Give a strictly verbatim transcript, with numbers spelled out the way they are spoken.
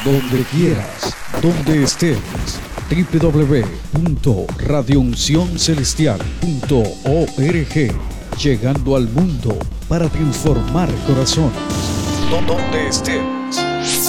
donde quieras, donde estés. doble u doble u doble u punto radio unción celestial punto org, llegando al mundo para transformar corazones. Donde estés.